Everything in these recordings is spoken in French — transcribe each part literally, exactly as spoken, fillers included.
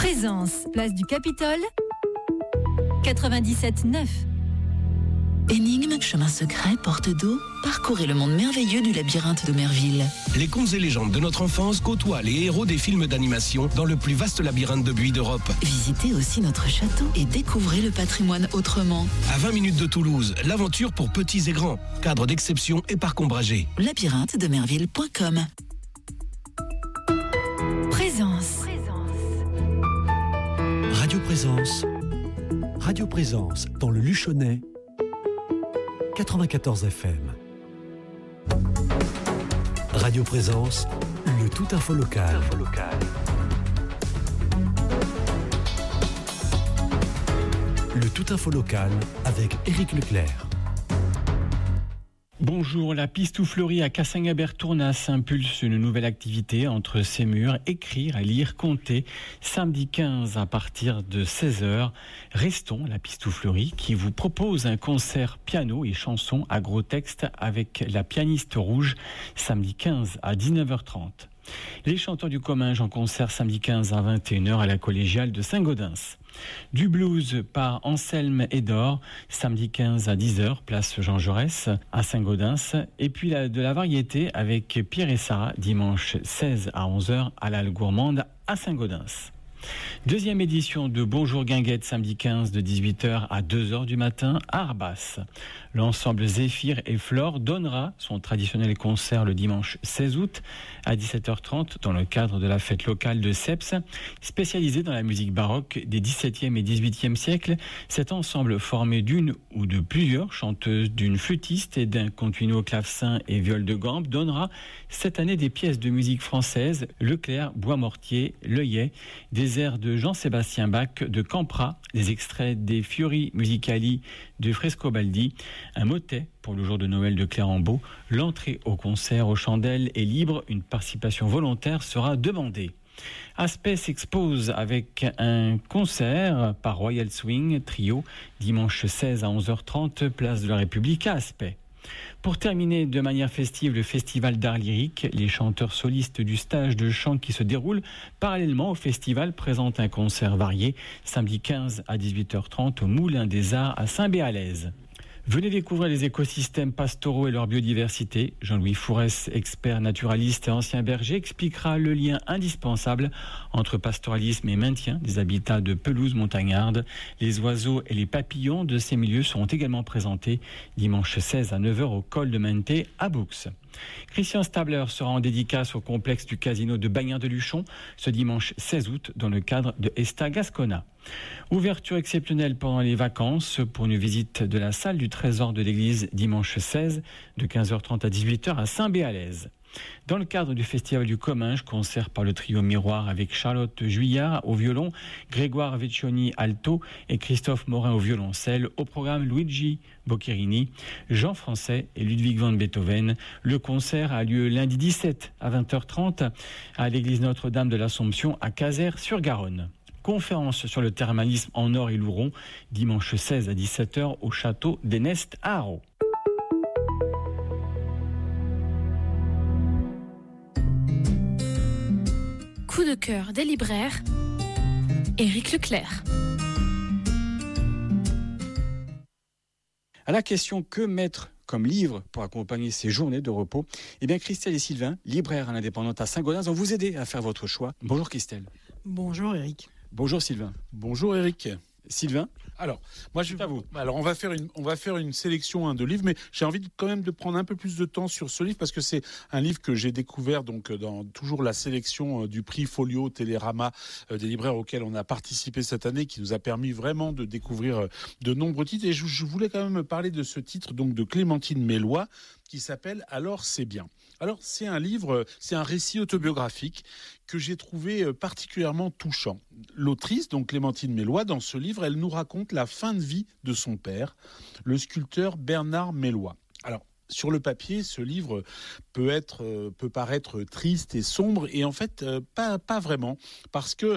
Présence, place du Capitole, quatre-vingt-dix-sept neuf. Énigmes, chemins secrets, portes d'eau, parcourez le monde merveilleux du labyrinthe de Merville. Les contes et légendes de notre enfance côtoient les héros des films d'animation dans le plus vaste labyrinthe de buis d'Europe. Visitez aussi notre château et découvrez le patrimoine autrement. À vingt minutes de Toulouse, l'aventure pour petits et grands. Cadre d'exception et parc ombragé. labyrinthe de merville point com. Présence. Radio Présence. Radio Présence dans le Luchonnais. quatre-vingt-quatorze F M. Radio Présence, le tout info local. Info local. Le tout info local avec Éric Leclerc. Bonjour, la Pistouflerie à Cassagnabert-Tournas impulse une nouvelle activité entre ses murs, écrire, lire, compter, samedi quinze à partir de seize heures. Restons la Pistouflerie qui vous propose un concert piano et chansons à gros texte avec la pianiste rouge, samedi quinze à dix-neuf heures trente. Les chanteurs du Comminges en concert samedi quinze à vingt et une heures à la collégiale de Saint-Gaudens. Du blues par Anselme Edor, samedi quinze à dix heures, place Jean Jaurès à Saint-Gaudens. Et puis la, de la variété avec Pierre et Sarah, dimanche seize à onze heures à la Halle Gourmande à Saint-Gaudens. Deuxième édition de Bonjour Guinguette, samedi quinze de dix-huit heures à deux heures du matin à Arbas. L'ensemble Zéphyr et Flore donnera son traditionnel concert le dimanche seize août à dix-sept heures trente dans le cadre de la fête locale de Seps, spécialisée dans la musique baroque des dix-septième et dix-huitième siècles. Cet ensemble formé d'une ou de plusieurs chanteuses, d'une flûtiste et d'un continuo clavecin et viol de gambe donnera cette année des pièces de musique française, Leclerc, Bois-Mortier, L'Œillet, des airs de Jean-Sébastien Bach, de Campra, des extraits des Fiori Musicali de Frescobaldi, un motet pour le jour de Noël de Clérambault. L'entrée au concert aux chandelles est libre, une participation volontaire sera demandée. Aspect s'expose avec un concert par Royal Swing Trio, dimanche seize à onze heures trente, place de la République à Aspect. Pour terminer de manière festive le festival d'art lyrique, les chanteurs solistes du stage de chant qui se déroule parallèlement au festival présentent un concert varié samedi quinze à dix-huit heures trente au Moulin des Arts à Saint-Béalaise. Venez découvrir les écosystèmes pastoraux et leur biodiversité. Jean-Louis Fourès, expert naturaliste et ancien berger, expliquera le lien indispensable entre pastoralisme et maintien des habitats de pelouses montagnardes. Les oiseaux et les papillons de ces milieux seront également présentés dimanche seize à neuf heures au col de Menté à Boux. Christian Stabler sera en dédicace au complexe du casino de Bagnères-de-Luchon ce dimanche seize août dans le cadre de Esta Gascona. Ouverture exceptionnelle pendant les vacances pour une visite de la salle du trésor de l'église dimanche seize de quinze heures trente à dix-huit heures à Saint-Béalaise. Dans le cadre du Festival du Comminges, concert par le trio Miroir avec Charlotte Juillard au violon, Grégoire Vecchioni alto et Christophe Morin au violoncelle. Au programme Luigi Boccherini, Jean Français et Ludwig van Beethoven. Le concert a lieu lundi dix-sept à vingt heures trente à l'église Notre-Dame de l'Assomption à Cazaires-sur-Garonne. Conférence sur le thermalisme en Or et Louron, dimanche seize à dix-sept heures au château d'Enest à Haro. Coup de cœur des libraires, Éric Leclerc. À la question que mettre comme livre pour accompagner ces journées de repos, eh bien Christelle et Sylvain, libraires à l'indépendante à Saint-Gaudens, vont vous aider à faire votre choix. Bonjour Christelle. Bonjour Éric. Bonjour Sylvain. Bonjour Éric. Sylvain. Alors, moi je à vous. Alors on va faire une on va faire une sélection hein, de livres, mais j'ai envie de, quand même de prendre un peu plus de temps sur ce livre parce que c'est un livre que j'ai découvert donc dans toujours la sélection euh, du prix Folio Télérama euh, des libraires auxquels on a participé cette année, qui nous a permis vraiment de découvrir euh, de nombreux titres. Et je, je voulais quand même parler de ce titre donc de Clémentine Mélois, qui s'appelle Alors c'est bien. Alors c'est un livre, c'est un récit autobiographique que j'ai trouvé particulièrement touchant. L'autrice, donc Clémentine Mélois, dans ce livre, elle nous raconte la fin de vie de son père, le sculpteur Bernard Mélois. Alors, sur le papier, ce livre peut être, peut paraître triste et sombre, et en fait, pas, pas vraiment, parce que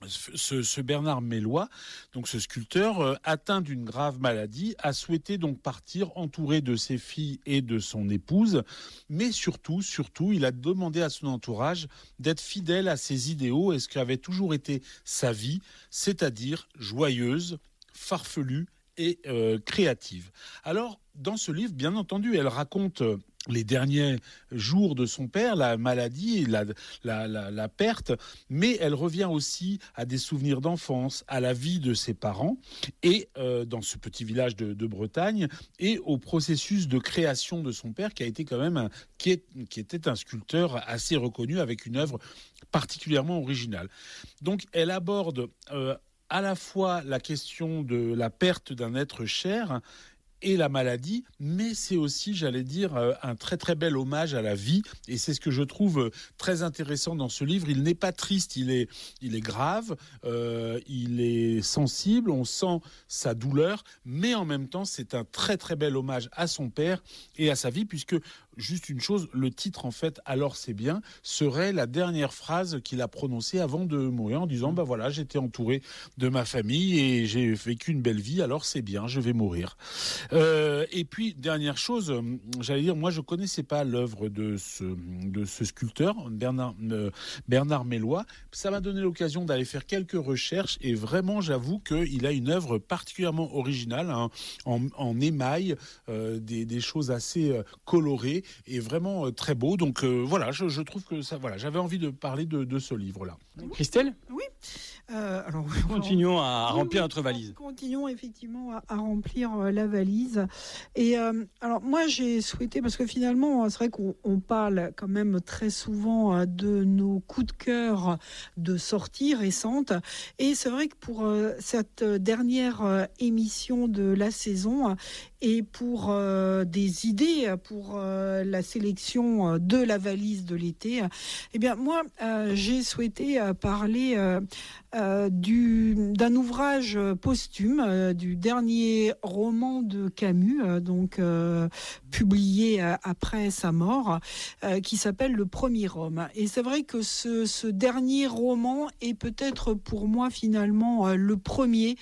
Ce, ce Bernard Mélois, donc ce sculpteur, euh, atteint d'une grave maladie, a souhaité donc partir entouré de ses filles et de son épouse, mais surtout, surtout, il a demandé à son entourage d'être fidèle à ses idéaux et ce qu'avait toujours été sa vie, c'est-à-dire joyeuse, farfelue et euh, créative. Alors, dans ce livre, bien entendu, elle raconte euh, les derniers jours de son père, la maladie, la, la, la, la perte, mais elle revient aussi à des souvenirs d'enfance, à la vie de ses parents, et euh, dans ce petit village de, de Bretagne, et au processus de création de son père, qui a été quand même un, qui, est, qui était un sculpteur assez reconnu, avec une œuvre particulièrement originale. Donc elle aborde euh, à la fois la question de la perte d'un être cher, et la maladie, mais c'est aussi, j'allais dire, un très très bel hommage à la vie, et c'est ce que je trouve très intéressant dans ce livre. Il n'est pas triste, il est, il est grave, euh, il est sensible, on sent sa douleur, mais en même temps, c'est un très très bel hommage à son père et à sa vie, puisque, juste une chose, le titre, en fait, « Alors c'est bien », serait la dernière phrase qu'il a prononcée avant de mourir, en disant, bah voilà, j'étais entouré de ma famille et j'ai vécu une belle vie, alors c'est bien, je vais mourir. Euh, et puis, dernière chose, j'allais dire, moi je connaissais pas l'œuvre de ce, de ce sculpteur, Bernard, euh, Bernard Mélois. Ça m'a donné l'occasion d'aller faire quelques recherches et vraiment, j'avoue qu'il a une œuvre particulièrement originale, hein, en, en émail, euh, des, des choses assez euh, colorées et vraiment euh, très beau. Donc euh, voilà, je, je trouve que ça, voilà, j'avais envie de parler de, de ce livre-là. Christelle ? Oui. Euh, alors, continuons à oui, remplir oui, notre valise. Continuons effectivement à, à remplir euh, la valise. Et euh, alors moi j'ai souhaité, parce que finalement c'est vrai qu'on on parle quand même très souvent euh, de nos coups de cœur de sorties récentes. Et c'est vrai que pour euh, cette dernière euh, émission de la saison, et pour euh, des idées pour euh, la sélection de la valise de l'été, eh bien moi euh, j'ai souhaité euh, parler euh, euh, du, d'un ouvrage posthume, euh, du dernier roman de Camus, euh, donc euh, publié euh, après sa mort, euh, qui s'appelle Le Premier Homme. Et c'est vrai que ce, ce dernier roman est peut-être pour moi finalement euh, le premier,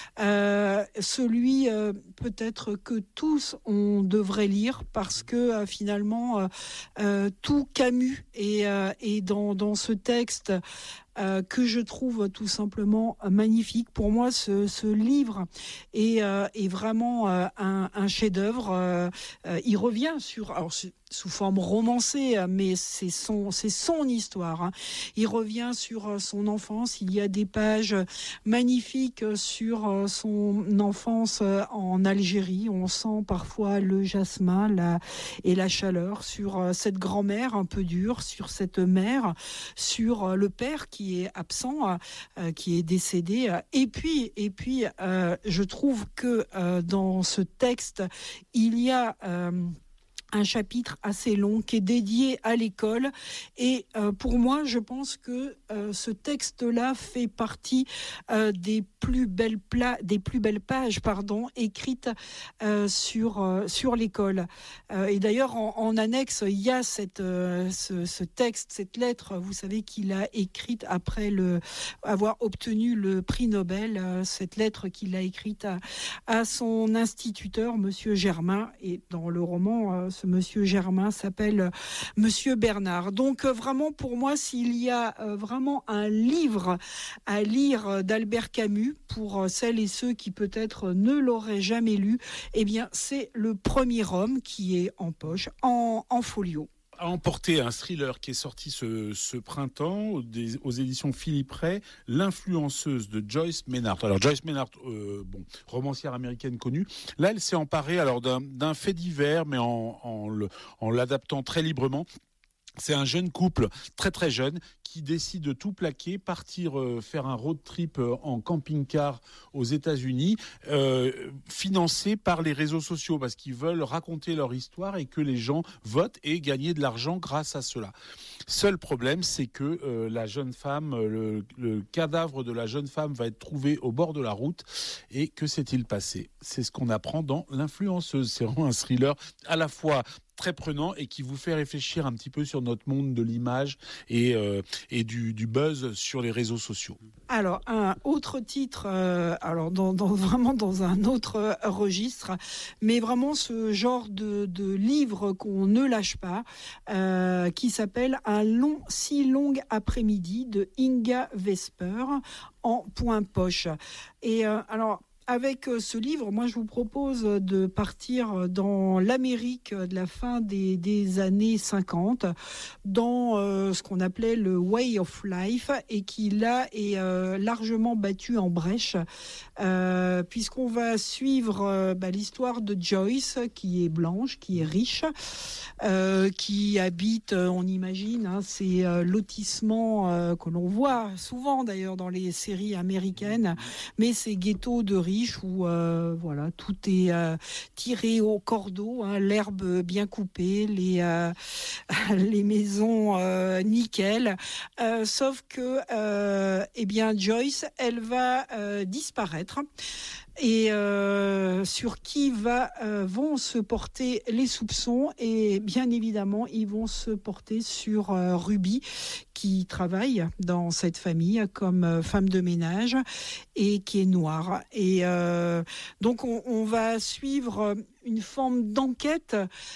euh, celui euh, peut-être que tous on devrait lire, parce que euh, finalement euh, euh, tout Camus est, euh, est dans, dans ce texte euh, que je trouve tout simplement magnifique. Pour moi, ce, ce livre est, euh, est vraiment euh, un, un chef-d'œuvre. Euh, euh, il revient sur, alors sous forme romancée, mais c'est son, c'est son histoire, hein. Il revient sur son enfance. Il y a des pages magnifiques sur son enfance en Algérie. On sent parfois le jasmin la, et la chaleur, sur cette grand-mère un peu dure, sur cette mère, sur le père qui est absent, euh, qui est décédé. Et puis, et puis euh, je trouve que euh, dans ce texte, il y a... Euh, un chapitre assez long qui est dédié à l'école, et euh, pour moi je pense que euh, ce texte-là fait partie euh, des plus belles pla- des plus belles pages pardon écrites euh, sur euh, sur l'école. Euh, et d'ailleurs en, en annexe il y a cette euh, ce, ce texte, cette lettre, vous savez, qu'il a écrite après le avoir obtenu le prix Nobel, euh, cette lettre qu'il a écrite à, à son instituteur, Monsieur Germain, et dans le roman euh, ce Monsieur Germain s'appelle Monsieur Bernard. Donc euh, vraiment pour moi, s'il y a euh, vraiment un livre à lire euh, d'Albert Camus, pour euh, celles et ceux qui peut-être ne l'auraient jamais lu, eh bien c'est Le Premier Homme qui est en poche, en, en folio. A emporté un thriller qui est sorti ce, ce printemps des, aux éditions Philippe Ray, L'influenceuse de Joyce Maynard. Alors Joyce Maynard, euh, bon, romancière américaine connue. Là, elle s'est emparée alors d'un, d'un fait divers, mais en, en, le, en l'adaptant très librement. C'est un jeune couple, très très jeune, qui décide de tout plaquer, partir euh, faire un road trip euh, en camping-car aux États-Unis, euh, financé par les réseaux sociaux, parce qu'ils veulent raconter leur histoire et que les gens votent et gagner de l'argent grâce à cela. Seul problème, c'est que euh, la jeune femme, le, le cadavre de la jeune femme va être trouvé au bord de la route. Et que s'est-il passé ? C'est ce qu'on apprend dans L'influenceuse. C'est vraiment un thriller à la fois très prenant et qui vous fait réfléchir un petit peu sur notre monde de l'image et, euh, et du, du buzz sur les réseaux sociaux. Alors, un autre titre, euh, alors dans, dans, vraiment dans un autre registre, mais vraiment ce genre de, de livre qu'on ne lâche pas, euh, qui s'appelle Un long, si long après-midi de Inga Vesper en point poche. Et euh, alors, avec ce livre, moi, je vous propose de partir dans l'Amérique de la fin des, des années cinquante, dans euh, ce qu'on appelait le Way of Life, et qui, là, est euh, largement battu en brèche, euh, puisqu'on va suivre euh, bah, l'histoire de Joyce, qui est blanche, qui est riche, euh, qui habite, on imagine, hein, ces euh, lotissements euh, que l'on voit souvent, d'ailleurs, dans les séries américaines, mais ces ghettos de riches, où euh, voilà, tout est euh, tiré au cordeau, hein, l'herbe bien coupée, les, euh, les maisons euh, nickel, euh, sauf que euh, eh bien, Joyce, elle va euh, disparaître. Et euh, sur qui va, euh, vont se porter les soupçons, et bien évidemment ils vont se porter sur euh, Ruby, qui travaille dans cette famille comme euh, femme de ménage et qui est noire. Et euh, donc on, on va suivre une forme d'enquête,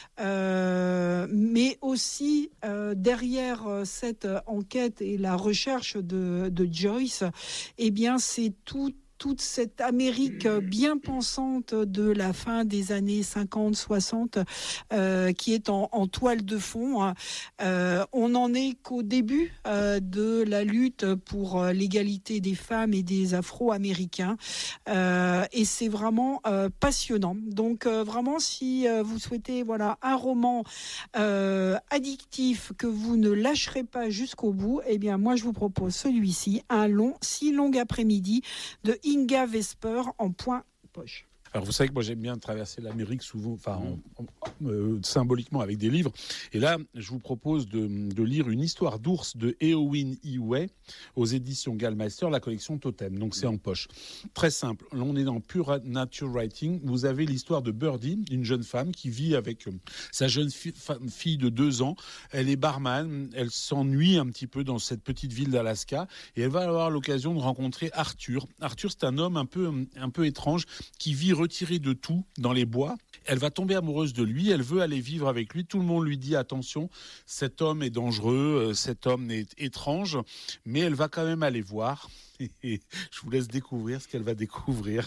euh, mais aussi euh, derrière cette enquête et la recherche de, de Joyce, eh bien c'est tout toute cette Amérique bien pensante de la fin des années cinquante soixante euh, qui est en, en toile de fond. Euh, on n'en est qu'au début euh, de la lutte pour l'égalité des femmes et des Afro-Américains. Euh, et c'est vraiment euh, passionnant. Donc euh, vraiment, si euh, vous souhaitez voilà, un roman euh, addictif que vous ne lâcherez pas jusqu'au bout, eh bien moi je vous propose celui-ci, Un long, si long après-midi de Inga Vesper en point poche. Alors vous savez que moi j'aime bien traverser l'Amérique souvent, enfin en, en, euh, symboliquement avec des livres. Et là, je vous propose de, de lire une histoire d'ours de Eowyn Eway aux éditions Gallmeister, la collection Totem. Donc c'est en poche. Très simple. Là, on est dans pure nature writing. Vous avez l'histoire de Birdie, une jeune femme qui vit avec euh, sa jeune fi- fille de deux ans. Elle est barman. Elle s'ennuie un petit peu dans cette petite ville d'Alaska et elle va avoir l'occasion de rencontrer Arthur. Arthur, c'est un homme un peu un peu étrange qui vit retirée de tout dans les bois. Elle va tomber amoureuse de lui, elle veut aller vivre avec lui. Tout le monde lui dit attention, cet homme est dangereux, cet homme est étrange, mais elle va quand même aller voir. Et je vous laisse découvrir ce qu'elle va découvrir.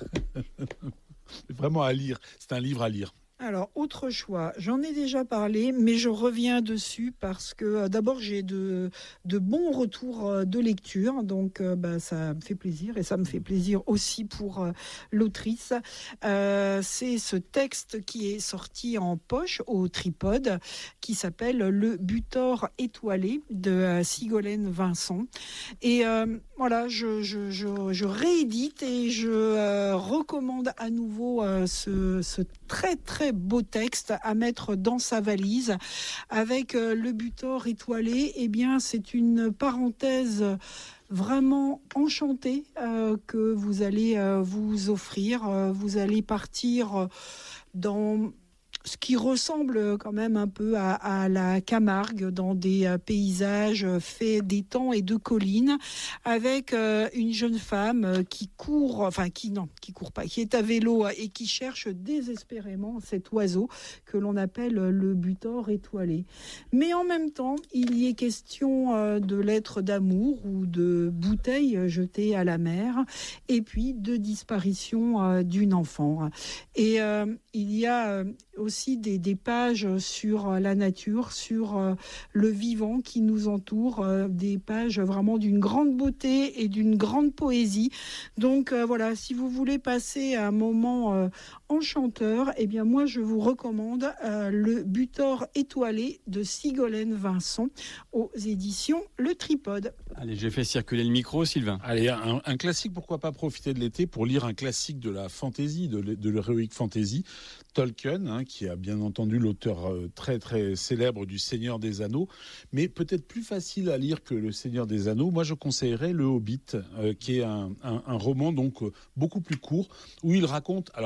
C'est vraiment à lire, c'est un livre à lire. Alors, autre choix, j'en ai déjà parlé, mais je reviens dessus parce que euh, d'abord j'ai de, de bons retours euh, de lecture, donc euh, bah, ça me fait plaisir et ça me fait plaisir aussi pour euh, l'autrice. Euh, c'est ce texte qui est sorti en poche au Tripode, qui s'appelle Le butor étoilé de euh, Sigolène Vincent. Et euh, voilà, je, je, je, je réédite et je euh, recommande à nouveau euh, ce, ce très très beau texte à mettre dans sa valise avec euh, le butor étoilé. Eh bien, c'est une parenthèse vraiment enchantée euh, que vous allez euh, vous offrir. Euh, vous allez partir dans ce qui ressemble quand même un peu à, à la Camargue, dans des euh, paysages faits d'étangs et de collines, avec euh, une jeune femme euh, qui court, enfin qui non, qui court pas, qui est à vélo et qui cherche désespérément cet oiseau que l'on appelle le butor étoilé. Mais en même temps, il y est question euh, de lettres d'amour ou de bouteilles jetées à la mer, et puis de disparition euh, d'une enfant. Et euh, il y a euh, aussi Des, des pages sur la nature, sur euh, le vivant qui nous entoure, euh, des pages vraiment d'une grande beauté et d'une grande poésie. Donc euh, voilà, si vous voulez passer un moment euh, enchanteur, eh bien moi je vous recommande euh, Le butor étoilé de Sigolène Vincent aux éditions Le Tripode. Allez, j'ai fait circuler le micro, Sylvain. Allez, un, un classique, pourquoi pas profiter de l'été pour lire un classique de la fantasy, de, de l'heroic fantasy, Tolkien, hein, qui a bien entendu l'auteur euh, très très célèbre du Seigneur des Anneaux, mais peut-être plus facile à lire que le Seigneur des Anneaux. Moi, je conseillerais Le Hobbit, euh, qui est un, un, un roman donc euh, beaucoup plus court, où il raconte alors quelques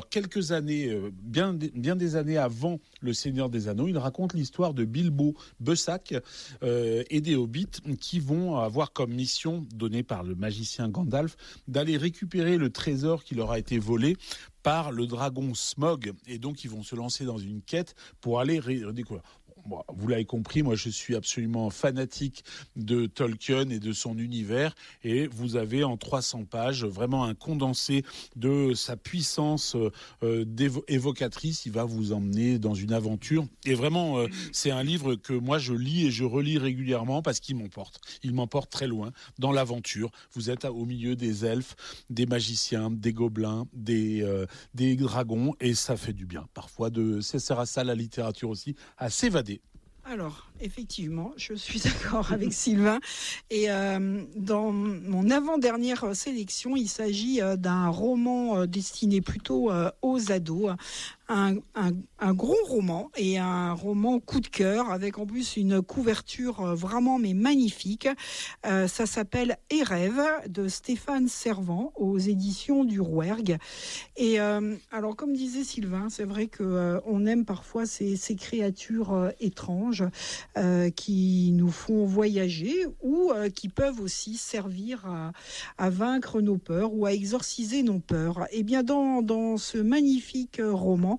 quelques années, euh, bien, bien des années avant Le Seigneur des Anneaux. Il raconte l'histoire de Bilbo Beusac euh, et des hobbits qui vont avoir comme mission donnée par le magicien Gandalf d'aller récupérer le trésor qui leur a été volé par le dragon Smaug. Et donc, ils vont se lancer dans une quête pour aller redécouvrir. Bon, vous l'avez compris, moi je suis absolument fanatique de Tolkien et de son univers, et vous avez en trois cents pages vraiment un condensé de sa puissance euh, évocatrice. Il va vous emmener dans une aventure, et vraiment euh, c'est un livre que moi je lis et je relis régulièrement parce qu'il m'emporte. Il m'emporte très loin dans l'aventure. Vous êtes au milieu des elfes, des magiciens, des gobelins, des, euh, des dragons, et ça fait du bien parfois. De, ça sert à ça la littérature aussi, à s'évader. Alors, effectivement, je suis d'accord avec Sylvain. Et euh, dans mon avant-dernière sélection, il s'agit euh, d'un roman euh, destiné plutôt euh, aux ados. Un, un, un gros roman et un roman coup de cœur avec en plus une couverture vraiment mais magnifique. Euh, ça s'appelle Et rêve de Stéphane Servan aux éditions du Rouergue. Et euh, alors comme disait Sylvain, c'est vrai que euh, on aime parfois ces, ces créatures euh, étranges euh, qui nous font voyager ou euh, qui peuvent aussi servir à, à vaincre nos peurs ou à exorciser nos peurs. Et bien dans, dans ce magnifique roman,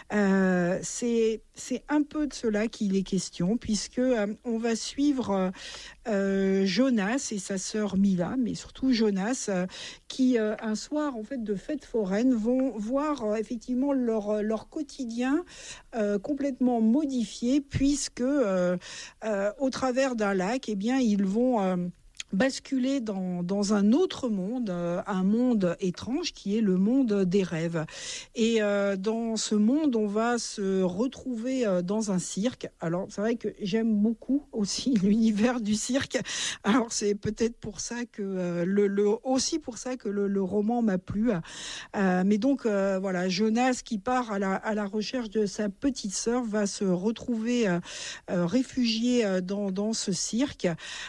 Euh, c'est, c'est un peu de cela qu'il est question, puisque euh, on va suivre euh, Jonas et sa sœur Mila, mais surtout Jonas, euh, qui euh, un soir en fait de fête foraine vont voir euh, effectivement leur leur quotidien euh, complètement modifié, puisque euh, euh, au travers d'un lac, eh bien ils vont euh, basculer dans, dans un autre monde, euh, un monde étrange qui est le monde des rêves. Et euh, dans ce monde, on va se retrouver euh, dans un cirque. Alors, c'est vrai que j'aime beaucoup aussi l'univers du cirque. Alors, c'est peut-être pour ça que euh, le, le aussi pour ça que le, le roman m'a plu. Euh, mais donc, euh, voilà, Jonas qui part à la, à la recherche de sa petite sœur va se retrouver euh, euh, réfugié dans, dans ce cirque.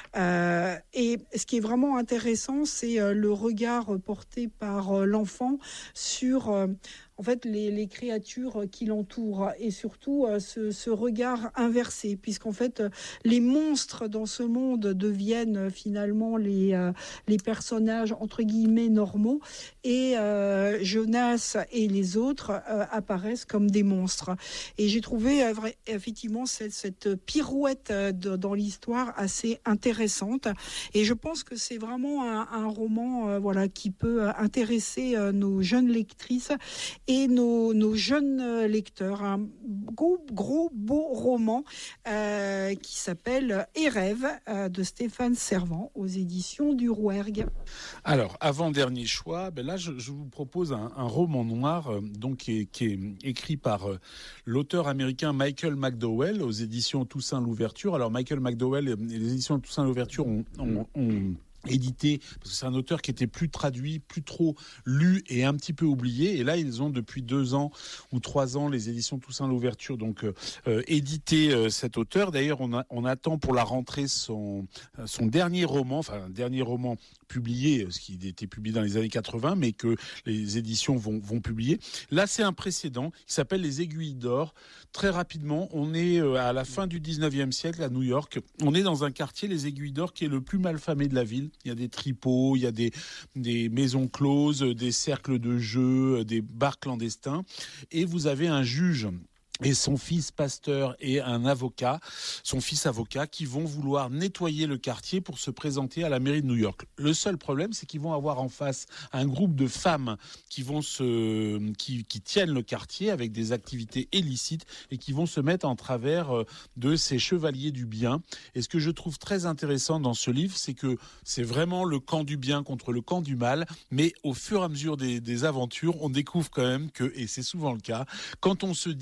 Euh, et Et ce qui est vraiment intéressant, c'est le regard porté par l'enfant sur en fait les, les créatures qui l'entourent, et surtout ce, ce regard inversé, puisqu'en fait les monstres dans ce monde deviennent finalement les, les personnages entre guillemets normaux, et euh, Jonas et les autres euh, apparaissent comme des monstres. Et j'ai trouvé euh, effectivement cette, cette pirouette de, dans l'histoire assez intéressante, et je pense que c'est vraiment un, un roman euh, voilà, qui peut intéresser euh, nos jeunes lectrices et nos, nos jeunes lecteurs. Un gros, gros beau roman euh, qui s'appelle Et rêve euh, de Stéphane Servan aux éditions du Rouergue. Alors, avant-dernier choix, ben là je, je vous propose un, un roman noir euh, donc, qui, est, qui est écrit par euh, l'auteur américain Michael McDowell aux éditions Toussaint Louverture. Alors Michael McDowell et les éditions Toussaint Louverture ont, ont, ont édité, parce que c'est un auteur qui était plus traduit, plus trop lu et un petit peu oublié. Et là, ils ont depuis deux ans ou trois ans, les éditions Toussaint Louverture, donc euh, euh, édité euh, cet auteur. D'ailleurs, on, a, on attend pour la rentrée son, son dernier roman, enfin un dernier roman publié, ce qui était publié dans les années quatre-vingts, mais que les éditions vont, vont publier. Là, c'est un précédent qui s'appelle Les Aiguilles d'Or. Très rapidement, on est à la fin du dix-neuvième siècle à New York. On est dans un quartier, Les Aiguilles d'Or, qui est le plus malfamé de la ville. Il y a des tripots, il y a des, des maisons closes, des cercles de jeux, des bars clandestins. Et vous avez un juge et son fils pasteur et un avocat, son fils avocat, qui vont vouloir nettoyer le quartier pour se présenter à la mairie de New York. Le seul problème, c'est qu'ils vont avoir en face un groupe de femmes qui vont se, qui, qui tiennent le quartier avec des activités illicites et qui vont se mettre en travers de ces chevaliers du bien. Et ce que je trouve très intéressant dans ce livre, c'est que c'est vraiment le camp du bien contre le camp du mal, mais au fur et à mesure des, des aventures, on découvre quand même que, et c'est souvent le cas, quand on se dit le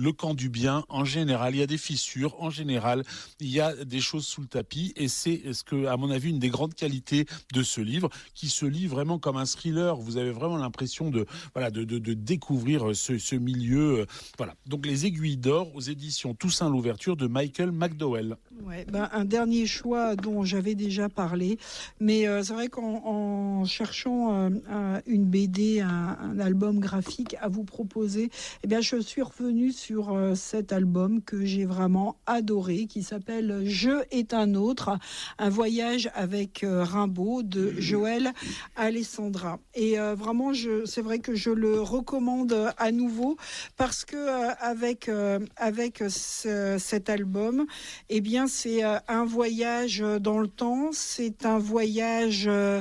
le camp du bien, en général, il y a des fissures, en général, il y a des choses sous le tapis, et c'est ce que, à mon avis, une des grandes qualités de ce livre, qui se lit vraiment comme un thriller. Vous avez vraiment l'impression de, voilà, de, de, de découvrir ce, ce milieu. Voilà. Donc, Les Aiguilles d'Or aux éditions Toussaint Louverture de Michael McDowell. Ouais, ben, un dernier choix dont j'avais déjà parlé, mais euh, c'est vrai qu'en en cherchant euh, une B D, un, un album graphique à vous proposer, eh bien, je suis revenue sur euh, cet album que j'ai vraiment adoré, qui s'appelle Je est un autre, un voyage avec euh, Rimbaud de Joël Alessandra. Et euh, vraiment, je, c'est vrai que je le recommande à nouveau parce que euh, avec euh, avec ce, cet album, eh bien, c'est euh, un voyage dans le temps, c'est un voyage euh,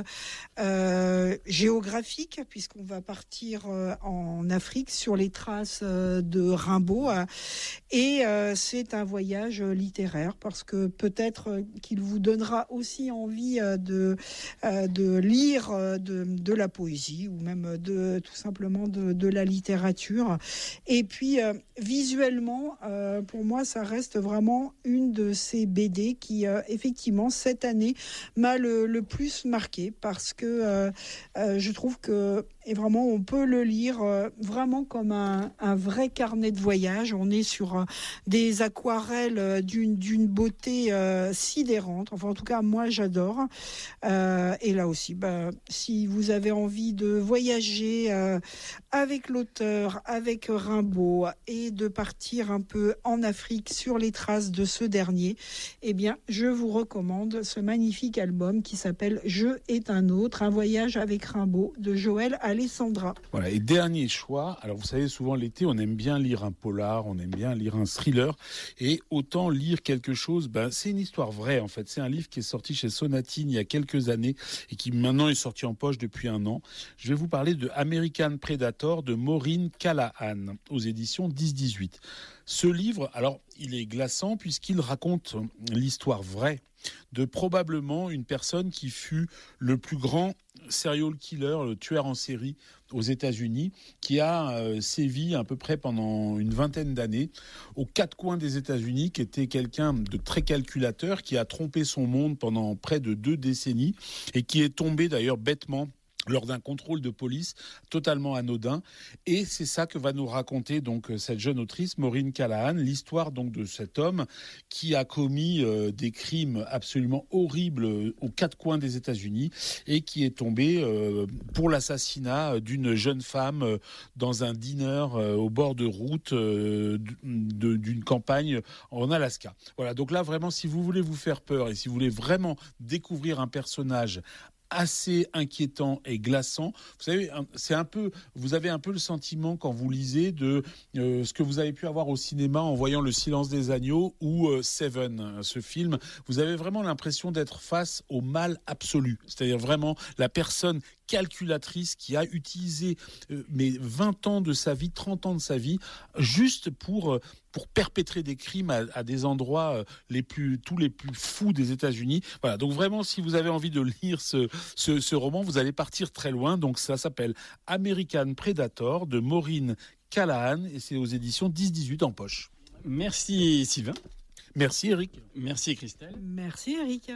euh, géographique puisqu'on va partir euh, en Afrique sur les traces euh, de Rimbaud euh, et euh, c'est un voyage littéraire parce que peut-être euh, qu'il vous donnera aussi envie euh, de euh, de lire euh, de, de la poésie ou même de tout simplement de, de la littérature. Et puis euh, visuellement, euh, pour moi, ça reste vraiment une de ces B D qui euh, effectivement cette année m'a le, le plus marqué parce que euh, euh, je trouve que et vraiment on peut le lire euh, vraiment comme un, un vrai carnet de voyage. On est sur euh, des aquarelles euh, d'une, d'une beauté euh, sidérante. Enfin en tout cas moi j'adore. Euh, et là aussi, bah, si vous avez envie de voyager euh, avec l'auteur, avec Rimbaud et de partir un peu en Afrique sur les traces de ce dernier, eh bien je vous recommande ce magnifique album qui s'appelle Je est un autre, un voyage avec Rimbaud de Joël Alessandra. Voilà, et dernier choix, alors vous savez souvent l'été on aime bien lire un polar, on aime bien lire un thriller, et autant lire quelque chose, ben, c'est une histoire vraie en fait, c'est un livre qui est sorti chez Sonatine il y a quelques années et qui maintenant est sorti en poche depuis un an. Je vais vous parler de American Predator de Maureen Callahan aux éditions dix dix-huit. Ce livre, alors il est glaçant puisqu'il raconte l'histoire vraie de probablement une personne qui fut le plus grand serial killer, le tueur en série aux États-Unis, qui a euh, sévi à peu près pendant une vingtaine d'années aux quatre coins des États-Unis, qui était quelqu'un de très calculateur, qui a trompé son monde pendant près de deux décennies et qui est tombé d'ailleurs bêtement lors d'un contrôle de police totalement anodin. Et c'est ça que va nous raconter donc cette jeune autrice, Maureen Callahan, l'histoire donc de cet homme qui a commis euh, des crimes absolument horribles aux quatre coins des États-Unis et qui est tombé euh, pour l'assassinat d'une jeune femme euh, dans un diner euh, au bord de route euh, de, d'une campagne en Alaska. Voilà, donc là vraiment, si vous voulez vous faire peur et si vous voulez vraiment découvrir un personnage assez inquiétant et glaçant. Vous savez, c'est un peu, vous avez un peu le sentiment quand vous lisez de euh, ce que vous avez pu avoir au cinéma en voyant Le Silence des agneaux ou euh, Seven, ce film. Vous avez vraiment l'impression d'être face au mal absolu. C'est-à-dire vraiment la personne calculatrice qui a utilisé euh, mais vingt ans de sa vie, trente ans de sa vie, juste pour euh, pour perpétrer des crimes à, à des endroits euh, les plus tous les plus fous des États-Unis. Voilà. Donc vraiment, si vous avez envie de lire ce ce, ce roman, vous allez partir très loin. Donc ça s'appelle American Predator de Maureen Callahan et c'est aux éditions dix dix-huit en poche. Merci Sylvain. Merci Eric. Merci Christelle. Merci Eric.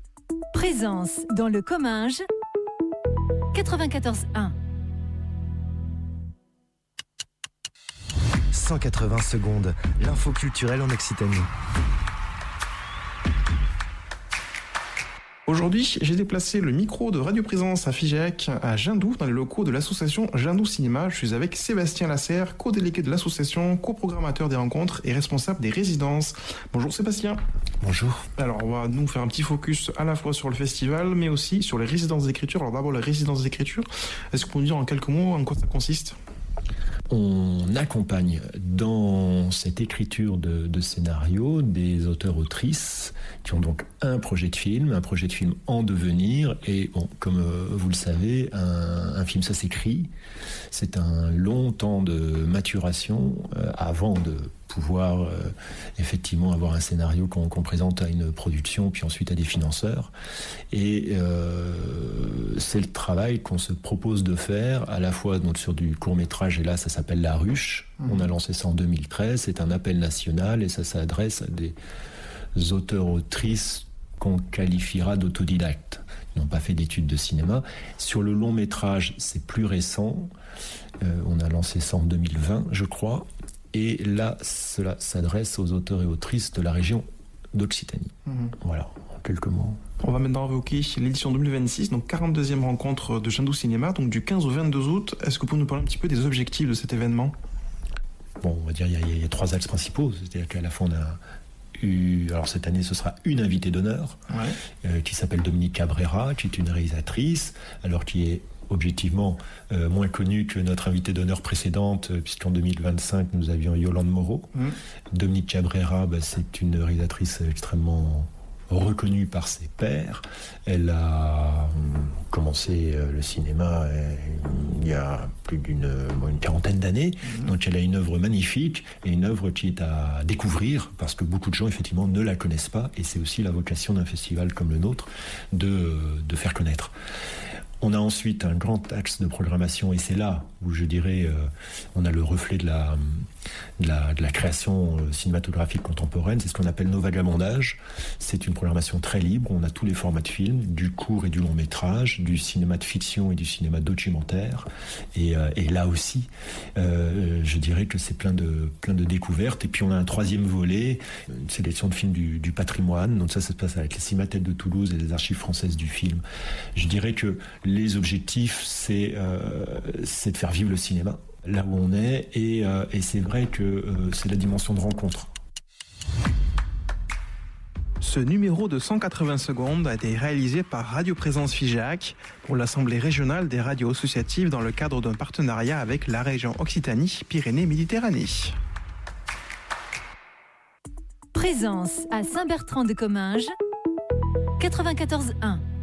Présence dans le Comminges quatre-vingt-quatorze un. cent quatre-vingts secondes, l'info culturelle en Occitanie. Aujourd'hui, j'ai déplacé le micro de Radio Présence à Figeac, à Jindou, dans les locaux de l'association Jindou Cinéma. Je suis avec Sébastien Lasserre, co-délégué de l'association, coprogrammateur des rencontres et responsable des résidences. Bonjour Sébastien. Bonjour. Alors, on va nous faire un petit focus à la fois sur le festival, mais aussi sur les résidences d'écriture. Alors d'abord, les résidences d'écriture. Est-ce qu'on peut nous dire en quelques mots en quoi ça consiste ? On accompagne dans cette écriture de, de scénario des auteurs-autrices qui ont donc un projet de film, un projet de film en devenir. Et bon, comme euh, vous le savez, un, un film, ça s'écrit. C'est un long temps de maturation euh, avant de pouvoir euh, effectivement avoir un scénario qu'on, qu'on présente à une production, puis ensuite à des financeurs. Et euh, c'est le travail qu'on se propose de faire, à la fois donc, sur du court-métrage, et là ça s'appelle La Ruche. Mmh. On a lancé ça en deux mille treize, c'est un appel national, et ça s'adresse à des auteurs-autrices qu'on qualifiera d'autodidactes. Ils n'ont pas fait d'études de cinéma. Sur le long-métrage, c'est plus récent. Euh, on a lancé ça en deux mille vingt, je crois. Et là, cela s'adresse aux auteurs et autrices de la région d'Occitanie. Mmh. Voilà, en quelques mots. On va maintenant évoquer l'édition deux mille vingt-six, donc quarante-deuxième rencontre de Jandou Cinéma, donc du quinze au vingt-deux août. Est-ce que vous pouvez nous parler un petit peu des objectifs de cet événement ? Bon, on va dire il y, y, y a trois axes principaux. C'est-à-dire qu'à la fois, on a eu, alors cette année, ce sera une invitée d'honneur, ouais. euh, qui s'appelle Dominique Cabrera, qui est une réalisatrice, alors qui est objectivement euh, moins connue que notre invitée d'honneur précédente, euh, puisqu'en deux mille vingt-cinq, nous avions Yolande Moreau. Mmh. Dominique Cabrera, bah, c'est une réalisatrice extrêmement reconnue par ses pairs. Elle a commencé euh, le cinéma euh, il y a plus d'une bon, une quarantaine d'années. Mmh. Donc elle a une œuvre magnifique et une œuvre qui est à découvrir parce que beaucoup de gens effectivement ne la connaissent pas, et c'est aussi la vocation d'un festival comme le nôtre de, de faire connaître. On a ensuite un grand axe de programmation, et c'est là où je dirais euh, on a le reflet de la, de la, de la création cinématographique contemporaine. C'est ce qu'on appelle nos vagabondages. C'est une programmation très libre. On a tous les formats de films, du court et du long métrage, du cinéma de fiction et du cinéma documentaire. Et, euh, et là aussi, euh, je dirais que c'est plein de, plein de découvertes. Et puis on a un troisième volet, une sélection de films du, du patrimoine. Donc ça, ça se passe avec les Cinémathèques de Toulouse et les Archives françaises du film. Je dirais que les objectifs, c'est, euh, c'est de faire vivre le cinéma là où on est, et, euh, et c'est vrai que euh, c'est la dimension de rencontre. Ce numéro de cent quatre-vingts secondes a été réalisé par Radio Présence Figeac pour l'Assemblée régionale des radios associatives dans le cadre d'un partenariat avec la région Occitanie-Pyrénées-Méditerranée. Présence à Saint-Bertrand-de-Comminges, quatre-vingt-quatorze un.